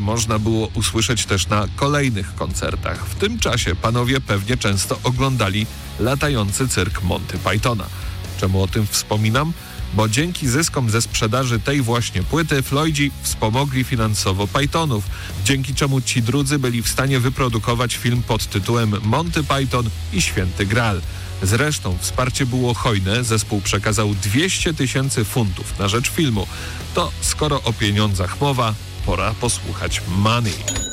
można było usłyszeć też na kolejnych koncertach. W tym czasie panowie pewnie często oglądali latający cyrk Monty Pythona. Czemu o tym wspominam? Bo dzięki zyskom ze sprzedaży tej właśnie płyty Floydzi wspomogli finansowo Pythonów, dzięki czemu ci drudzy byli w stanie wyprodukować film pod tytułem Monty Python i Święty Graal. Zresztą wsparcie było hojne, zespół przekazał 200 000 funtów na rzecz filmu. To skoro o pieniądzach mowa, pora posłuchać Money.